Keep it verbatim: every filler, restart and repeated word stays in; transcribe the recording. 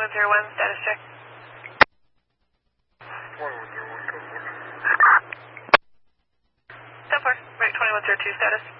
one zero one, status check. one one zero one, code four. ten four, right twenty-one zero two, status.